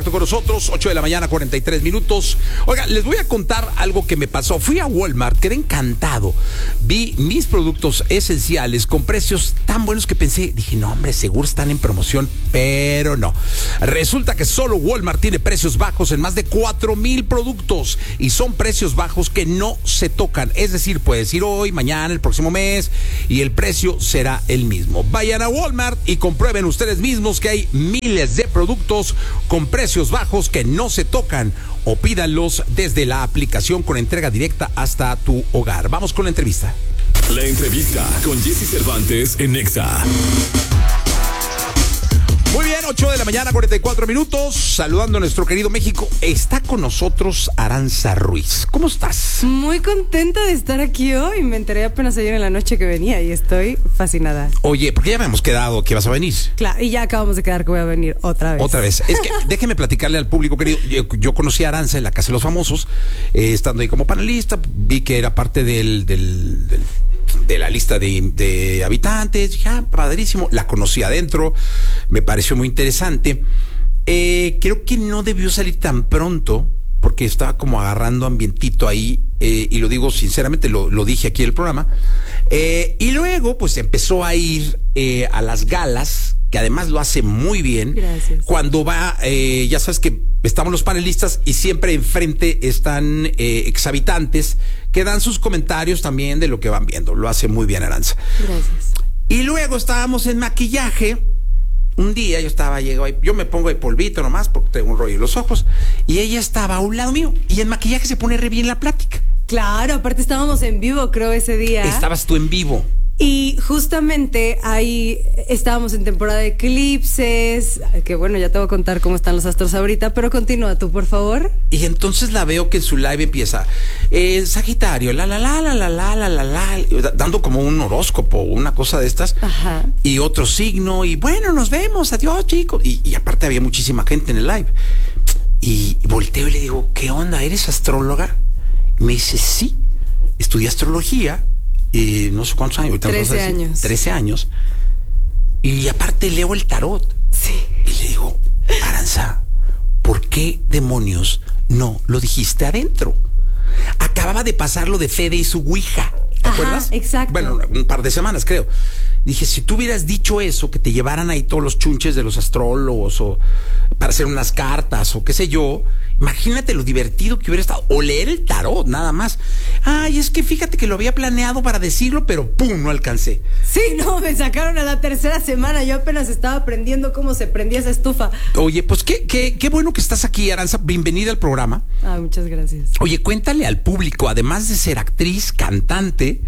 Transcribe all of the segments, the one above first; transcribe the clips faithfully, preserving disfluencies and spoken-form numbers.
rato con nosotros, ocho de la mañana, cuarenta y tres minutos. Oiga, les voy a contar algo que me pasó. Fui a Walmart, quedé encantado. Vi mis productos esenciales con precios tan buenos que pensé, dije, no, hombre, seguro están en promoción, pero no. Resulta que solo Walmart tiene precios bajos en más de cuatro mil productos y son precios bajos que no se tocan. Es decir, puedes ir hoy, mañana, el próximo mes y el precio será el mismo. Vayan a Walmart y comprueben ustedes mismos que hay miles de productos con precios bajos que no se tocan, o pídanlos desde la aplicación con entrega directa hasta tu hogar. Vamos con la entrevista. La entrevista con Jesse Cervantes en Nexa. Muy bien, ocho de la mañana, cuarenta y cuatro minutos. Saludando a nuestro querido México. Está con nosotros Aranza Ruiz. ¿Cómo estás? Muy contenta de estar aquí hoy. Me enteré apenas ayer en la noche que venía y estoy fascinada. Oye, porque ya habíamos quedado que ibas a venir. Claro, y ya acabamos de quedar que voy a venir otra vez. Otra vez. Es que déjeme platicarle al público querido. Yo, yo conocí a Aranza en la Casa de los Famosos, eh, estando ahí como panelista. Vi que era parte del... del, del de la lista de, de habitantes. Ya, padrísimo. La conocí adentro, me pareció muy interesante. Eh, creo que no debió salir tan pronto, porque estaba como agarrando ambientito ahí, eh, y lo digo sinceramente, lo, lo dije aquí en el programa. Eh, y luego, pues empezó a ir eh, a las galas, que además lo hace muy bien. Gracias. Cuando va, eh, ya sabes que estamos los panelistas y siempre enfrente están eh, exhabitantes que dan sus comentarios también de lo que van viendo. Lo hace muy bien Aranza. Gracias. Y luego estábamos en maquillaje. Un día yo estaba, llego ahí, yo me pongo de polvito nomás porque tengo un rollo en los ojos, y ella estaba a un lado mío y en maquillaje se pone re bien la plática. Claro, aparte estábamos en vivo, creo, ese día. Estabas tú en vivo. Y justamente ahí estábamos en temporada de eclipses, que bueno, ya te voy a contar cómo están los astros ahorita, pero continúa tú, por favor. Y entonces la veo que en su live empieza, eh, Sagitario, la la la la la la la la la, dando como un horóscopo, una cosa de estas. Ajá. Y otro signo, y bueno, nos vemos, adiós, chicos. Y, y aparte había muchísima gente en el live. Y volteo y le digo, ¿qué onda? ¿Eres astróloga? Y me dice, sí, estudié astrología. Y no sé cuántos años. Trece años. Trece años. Y aparte leo el tarot. Sí. Y le digo, Aranza, ¿por qué demonios no lo dijiste adentro? Acababa de pasar lo de Fede y su ouija. ¿Te Ajá, acuerdas? exacto. Bueno, un par de semanas, creo. Dije, si tú hubieras dicho eso, que te llevaran ahí todos los chunches de los astrólogos, o para hacer unas cartas, o qué sé yo, imagínate lo divertido que hubiera estado. O leer el tarot, nada más. Ay, es que fíjate que lo había planeado para decirlo, pero ¡pum! No alcancé. Sí, no, me sacaron a la tercera semana. Yo apenas estaba aprendiendo cómo se prendía esa estufa. Oye, pues qué, qué, qué bueno que estás aquí, Aranza. Bienvenida al programa. Ay, muchas gracias. Oye, cuéntale al público, además de ser actriz, cantante,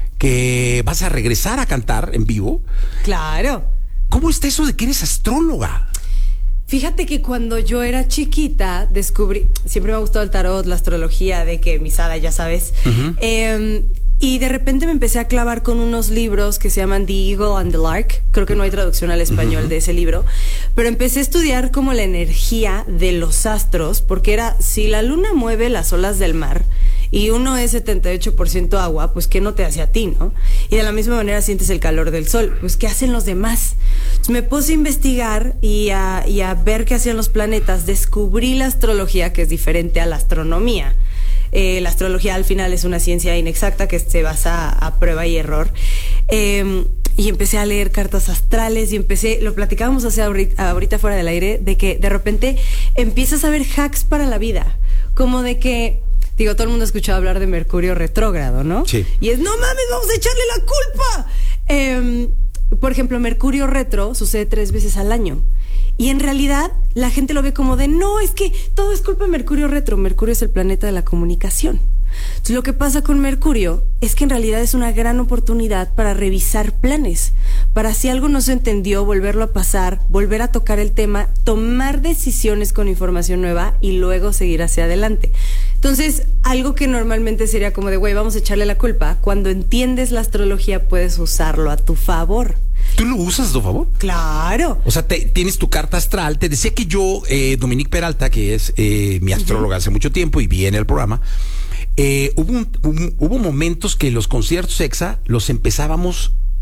que vas a regresar a cantar en vivo. Claro. ¿Cómo está eso de que eres astróloga? Fíjate que cuando yo era chiquita descubrí, siempre me ha gustado el tarot, la astrología, de que misada, ya sabes. Uh-huh. eh, y de repente me empecé a clavar con unos libros que se llaman The Eagle and the Lark. Creo que no hay traducción al español uh-huh. de ese libro. Pero empecé a estudiar como la energía de los astros, porque era, si la luna mueve las olas del mar y uno es setenta y ocho por ciento agua, pues ¿qué no te hace a ti, no? Y de la misma manera sientes el calor del sol, pues ¿qué hacen los demás? Entonces me puse a investigar y a, y a ver qué hacían los planetas. Descubrí la astrología, que es diferente a la astronomía. Eh, la astrología al final es una ciencia inexacta que se basa a, a prueba y error. Eh, y empecé a leer cartas astrales y empecé, lo platicábamos hace ahorita, ahorita fuera del aire, de que de repente empiezas a ver hacks para la vida, como de que, digo, todo el mundo ha escuchado hablar de Mercurio retrógrado, ¿no? Sí. Y es, no mames, vamos a echarle la culpa. Eh, por ejemplo, Mercurio retro sucede tres veces al año. Y en realidad la gente lo ve como de, no, es que todo es culpa de Mercurio retro. Mercurio es el planeta de la comunicación. Entonces, lo que pasa con Mercurio es que en realidad es una gran oportunidad para revisar planes, para si algo no se entendió, volverlo a pasar, volver a tocar el tema, tomar decisiones con información nueva y luego seguir hacia adelante. Entonces, algo que normalmente sería como de, güey, vamos a echarle la culpa, cuando entiendes la astrología puedes usarlo a tu favor. ¿Tú lo usas a tu favor? Claro. O sea, te, tienes tu carta astral. Te decía que yo, eh, Dominique Peralta, que es eh, mi astróloga uh-huh. hace mucho tiempo y viene al programa, eh, hubo, un, un, hubo momentos que los conciertos EXA los empezábamos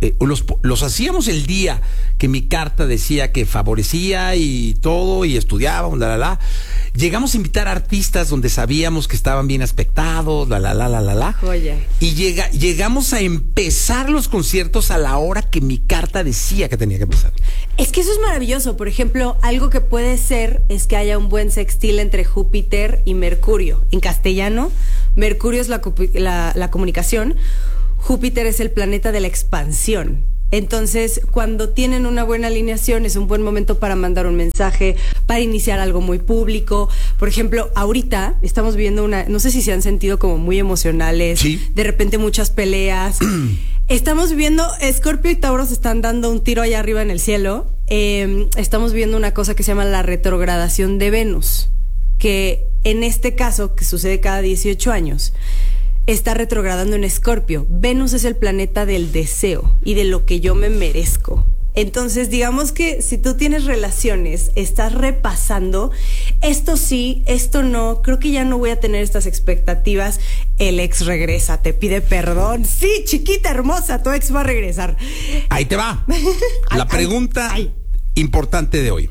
eh, los, los hacíamos el día que mi carta decía que favorecía y todo, y estudiábamos, la, la, la. Llegamos a invitar a artistas donde sabíamos que estaban bien aspectados, la, la, la, la, la, la. Joya. Y llega, llegamos a empezar los conciertos a la hora que mi carta decía que tenía que empezar. Es que eso es maravilloso. Por ejemplo, algo que puede ser es que haya un buen sextil entre Júpiter y Mercurio. En castellano, Mercurio es la, la, la comunicación, Júpiter es el planeta de la expansión. Entonces, cuando tienen una buena alineación, es un buen momento para mandar un mensaje, para iniciar algo muy público. Por ejemplo, ahorita estamos viviendo una, no sé si se han sentido como muy emocionales, sí. De repente muchas peleas. Estamos viendo, Escorpio y Tauro se están dando un tiro allá arriba en el cielo. Eh, estamos viendo una cosa que se llama la retrogradación de Venus, que en este caso, que sucede cada dieciocho años, está retrogradando en Escorpio. Venus es el planeta del deseo y de lo que yo me merezco. Entonces, digamos que si tú tienes relaciones, estás repasando, esto sí, esto no, creo que ya no voy a tener estas expectativas. El ex regresa, te pide perdón. Sí, chiquita hermosa, tu ex va a regresar. Ahí te va. La Ay, pregunta ay, ay. importante de hoy.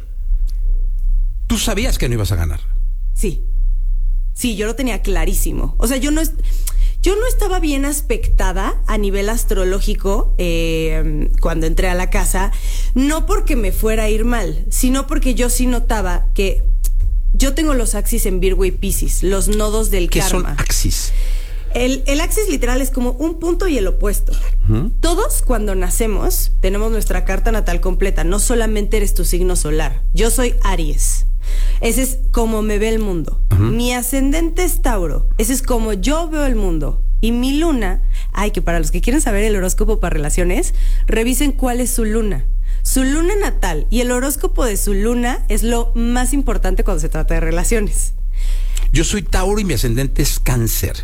¿Tú sabías que no ibas a ganar? Sí. Sí, yo lo tenía clarísimo. O sea, yo no... Yo no estaba bien aspectada a nivel astrológico eh, cuando entré a la casa, no porque me fuera a ir mal, sino porque yo sí notaba que yo tengo los axis en Virgo y Piscis, los nodos del ¿Qué karma. son axis? El, el axis literal es como un punto y el opuesto. Uh-huh. Todos cuando nacemos tenemos nuestra carta natal completa, no solamente eres tu signo solar. Yo soy Aries. Ese es como me ve el mundo. Uh-huh. Mi ascendente es Tauro. Ese es como yo veo el mundo. Y mi luna, ay, que para los que quieren saber el horóscopo para relaciones, revisen cuál es su luna. Su luna natal y el horóscopo de su luna es lo más importante cuando se trata de relaciones. Yo soy Tauro y mi ascendente es Cáncer.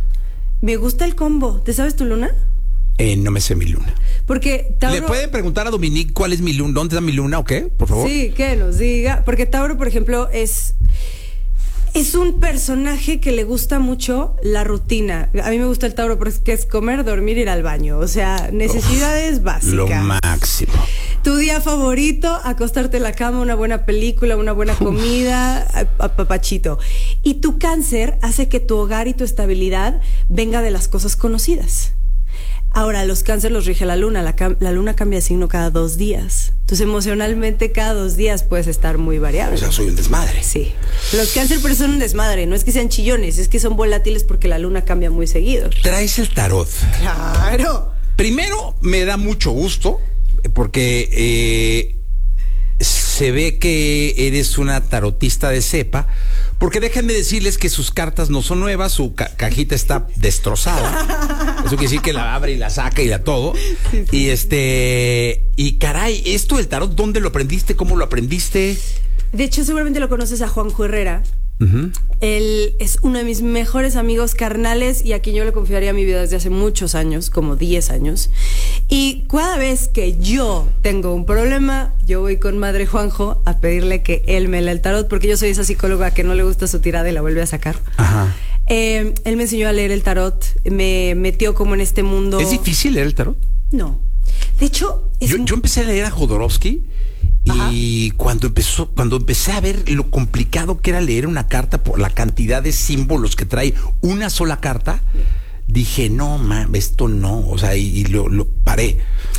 Me gusta el combo. ¿Te sabes tu luna? Eh, no me sé mi luna. Porque Tauro... ¿Le pueden preguntar a Dominique cuál es mi luna? ¿Dónde está mi luna o qué? Por favor. Sí, que nos diga. Porque Tauro, por ejemplo, es... Es un personaje que le gusta mucho la rutina. A mí me gusta el Tauro porque es comer, dormir, ir al baño. O sea, necesidades Uf, básicas. Lo máximo. Tu día favorito, acostarte en la cama, una buena película, una buena comida, papachito. Y tu Cáncer hace que tu hogar y tu estabilidad venga de las cosas conocidas. Ahora, los Cáncer los rige la luna. La, la luna cambia de signo cada dos días. Entonces, emocionalmente, cada dos días puedes estar muy variable. O sea, soy un desmadre. Sí. Los Cáncer, pero son un desmadre. No es que sean chillones, es que son volátiles porque la luna cambia muy seguido. Traes el tarot. Claro. Primero, me da mucho gusto porque eh, se ve que eres una tarotista de cepa. Porque déjenme decirles que sus cartas no son nuevas, su ca cajita está destrozada. Eso quiere decir que la abre y la saca y la todo. Sí, sí. Y este, y caray, esto del tarot, ¿dónde lo aprendiste? ¿Cómo lo aprendiste? De hecho, seguramente lo conoces a Juanjo Herrera. Uh-huh. Él es uno de mis mejores amigos carnales y a quien yo le confiaría mi vida desde hace muchos años, como diez años. Y cada vez que yo tengo un problema, yo voy con Madre Juanjo a pedirle que él me lea el tarot, porque yo soy esa psicóloga que no le gusta su tirada y la vuelve a sacar. Ajá. Eh, él me enseñó a leer el tarot, me metió como en este mundo. ¿Es difícil leer el tarot? No. De hecho, es yo, yo empecé a leer a Jodorowsky. Y Ajá. cuando empezó, cuando empecé a ver lo complicado que era leer una carta por la cantidad de símbolos que trae una sola carta, dije, no, man, esto no, o sea, y, y lo, lo paré.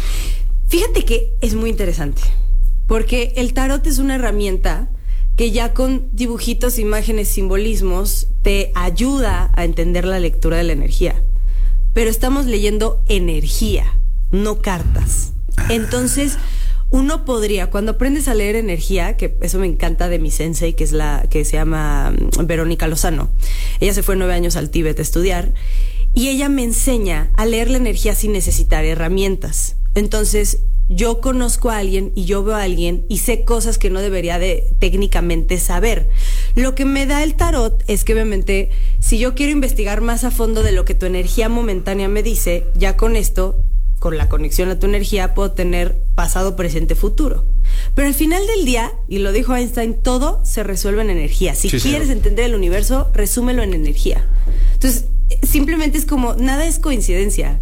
Fíjate que es muy interesante, porque el tarot es una herramienta que ya con dibujitos, imágenes, simbolismos, te ayuda a entender la lectura de la energía. Pero estamos leyendo energía, no cartas. Entonces, uno podría, cuando aprendes a leer energía, que eso me encanta de mi sensei, que es la que se llama Verónica Lozano. Ella se fue nueve años al Tíbet a estudiar y ella me enseña a leer la energía sin necesitar herramientas. Entonces, yo conozco a alguien y yo veo a alguien y sé cosas que no debería de técnicamente saber. Lo que me da el tarot es que obviamente, si yo quiero investigar más a fondo de lo que tu energía momentánea me dice, ya con esto, con la conexión a tu energía, puedo tener pasado, presente, futuro. Pero al final del día, y lo dijo Einstein, todo se resuelve en energía. Si sí, quieres señor. entender el universo, resúmelo en energía. Entonces, simplemente es como, nada es coincidencia.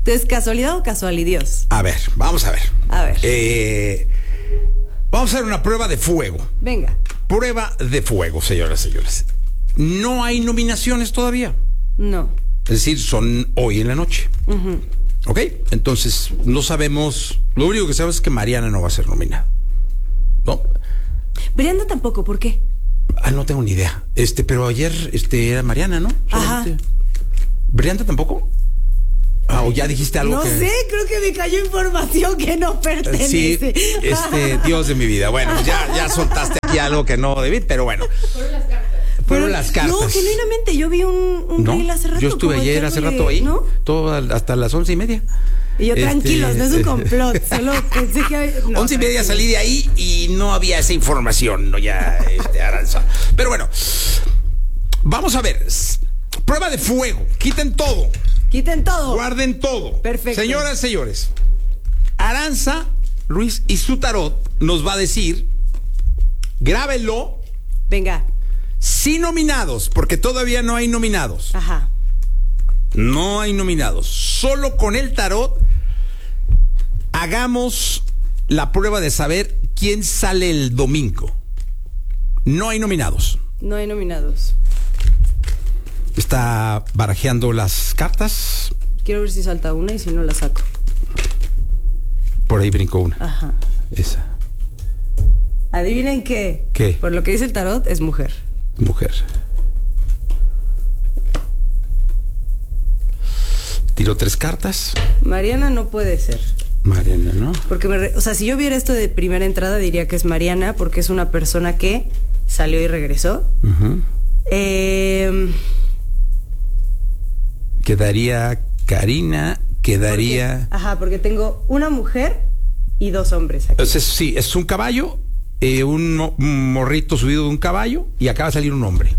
¿Es casualidad o casualidios? A ver, vamos a ver. A ver. Eh, vamos a hacer una prueba de fuego. Venga. Prueba de fuego, señoras y señores. No hay nominaciones todavía. No. Es decir, son hoy en la noche. Uh-huh. ¿Ok? Entonces, no sabemos. Lo único que sabemos es que Mariana no va a ser nominada. ¿No? Brianda tampoco, ¿por qué? Ah, no tengo ni idea. Este, pero ayer este, era Mariana, ¿no? Ajá. Solamente. ¿Brianda tampoco? Ah, o ya dijiste algo no que... sé, creo que me cayó información que no pertenece. Sí, este, Dios de mi vida. Bueno, pues ya, ya soltaste aquí algo que no debí, pero bueno. Fueron las cartas. Fueron las cartas. No, genuinamente, yo vi un, un ¿No? reel hace rato. Yo estuve como ayer hace echándole- rato ahí, ¿no? todo al- hasta las once y media. Y yo, Este, tranquilos, no es un complot, solo pensé que había... no, once y media tranquilo. salí de ahí y no había esa información, no ya, este, Aranza. Pero bueno, vamos a ver. Prueba de fuego. Quiten todo. Quiten todo. Guarden todo. Perfecto. Señoras, señores, Aranza Ruiz y su tarot nos va a decir, grábenlo, Venga, sin nominados, porque todavía no hay nominados. ajá. No hay nominados. Solo con el tarot hagamos la prueba de saber quién sale el domingo. No hay nominados. No hay nominados. Está barajeando las cartas. Quiero ver si salta una y si no la saco. Por ahí brincó una. Ajá. Esa. Adivinen qué. ¿Qué? Por lo que dice el tarot, es mujer. Mujer. Tiró tres cartas. Mariana no puede ser. Mariana, ¿no? Porque, me re- o sea, si yo viera esto de primera entrada, diría que es Mariana, porque es una persona que salió y regresó. Ujú. Eh, Quedaría Karina, quedaría... porque- ajá, porque tengo una mujer y dos hombres aquí. Entonces, sí, es un caballo, eh, un, mo- un morrito subido de un caballo y acaba de salir un hombre.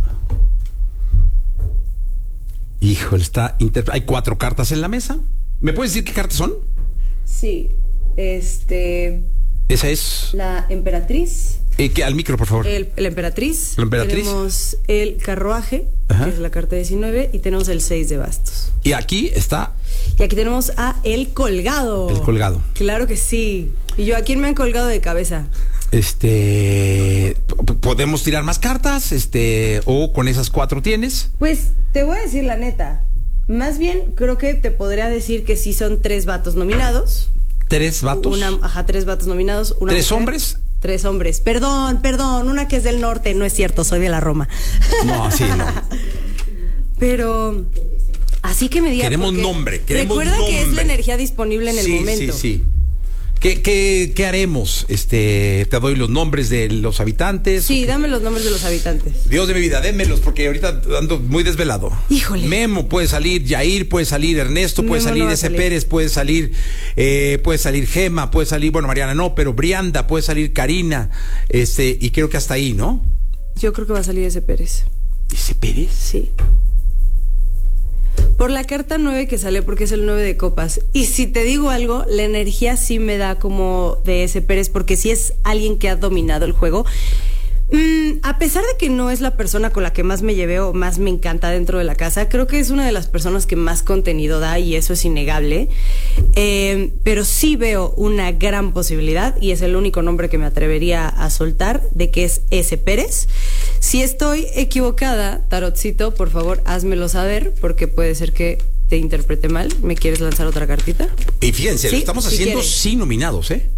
Híjole, está... inter- Hay cuatro cartas en la mesa. ¿Me puedes decir qué cartas son? Sí, este... Esa es... La emperatriz. Eh, que, al micro, por favor. El, la emperatriz. La emperatriz. Tenemos el carruaje, Ajá. que es la carta diecinueve, y tenemos el seis de bastos. Y aquí está Y aquí tenemos a el colgado. el colgado. Claro que sí. Y yo, ¿a quién me han colgado de cabeza? Este... p- ¿Podemos tirar más cartas? Este... O con esas cuatro tienes. Pues te voy a decir la neta. Más bien, creo que te podría decir que sí son tres vatos nominados. Tres vatos. Una, ajá, tres vatos nominados. Una ¿Tres mujer. hombres? Tres hombres. Perdón, perdón. Una que es del norte. No es cierto, soy de la Roma. No, sí, no. Pero... Así que me diga. Queremos porque nombre, queremos recuerda que es la nombre. energía disponible en el sí, momento. Sí, sí. ¿Qué, qué, ¿Qué haremos? Este, te doy los nombres de los habitantes. Sí, dame los nombres de los habitantes. Dios de mi vida, démelos porque ahorita ando muy desvelado. Híjole. Memo puede salir, Yair puede salir, Ernesto puede Memo salir, no va a ese salir. Pérez puede salir, eh, puede salir Gema, puede salir, bueno, Mariana no, pero Brianda, puede salir Karina, este, y creo que hasta ahí, ¿no? Yo creo que va a salir ese Pérez. ¿Ese Pérez? Sí. Por la carta nueve que sale, porque es el nueve de copas. Y si te digo algo, la energía sí me da como de ese Pérez, porque sí es alguien que ha dominado el juego. Mm, a pesar de que no es la persona con la que más me llevé o más me encanta dentro de la casa, creo que es una de las personas que más contenido da y eso es innegable. Eh, pero sí veo una gran posibilidad, y es el único nombre que me atrevería a soltar, de que es ese Pérez. Si estoy equivocada, Tarotcito, por favor, házmelo saber, porque puede ser que te interprete mal. ¿Me quieres lanzar otra cartita? Y fíjense, Sí, lo estamos si haciendo quieres. sin nominados, ¿eh?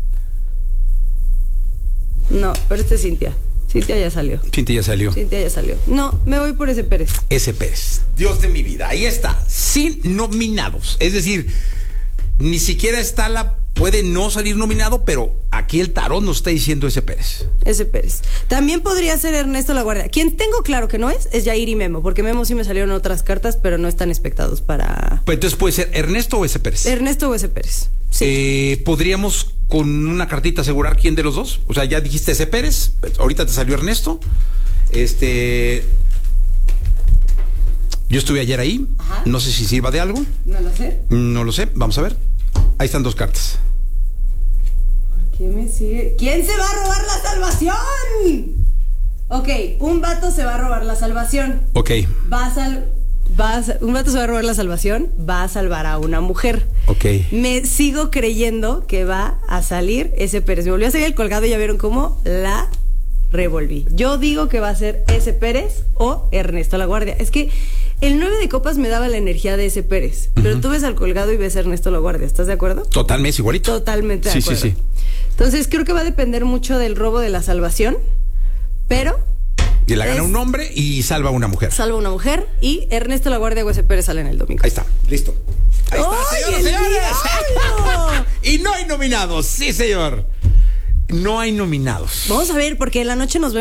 No, pero este es Cintia. Cintia ya salió. Cintia ya salió. Cintia ya salió. No, me voy por ese Pérez. Ese Pérez. Dios de mi vida. Ahí está. Sin nominados. Es decir, ni siquiera está la... Puede no salir nominado, pero aquí el tarot nos está diciendo ese Pérez. Ese Pérez. También podría ser Ernesto La Guardia. Quien tengo claro que no es, es Yair y Memo, porque Memo sí me salieron otras cartas, pero no están expectados para... Pues entonces puede ser Ernesto o ese Pérez. Ernesto o ese Pérez. Sí. Eh, ¿Podríamos con una cartita asegurar quién de los dos? O sea, ya dijiste ese Pérez, ahorita te salió Ernesto. Este... Yo estuve ayer ahí. Ajá. No sé si sirva de algo. No lo sé. No lo sé. Vamos a ver. Ahí están dos cartas. ¿Quién me sigue? ¿Quién se va a robar la salvación? Ok, un vato se va a robar la salvación. Ok. Va a sal... va a, un vato se va a robar la salvación, va a salvar a una mujer. Ok. Me sigo creyendo que va a salir ese Pérez. Me volvió a salir el colgado y ya vieron cómo la revolví. Yo digo que va a ser ese Pérez o Ernesto Laguardia. Es que el nueve de copas me daba la energía de ese Pérez, uh-huh. pero tú ves al colgado y ves a Ernesto Laguardia. ¿Estás de acuerdo? Totalmente, igualito. Totalmente de sí, acuerdo. Sí, sí, sí. Entonces creo que va a depender mucho del robo de la salvación, pero... Y la gana un hombre y salva a una mujer. Salva a una mujer y Ernesto Laguardia o ese Pérez salen el domingo. Ahí está, listo. Ahí está, ¡Ay, señoras, señores. el Y no hay nominados, sí, señor. No hay nominados. Vamos a ver, porque en la noche nos vemos.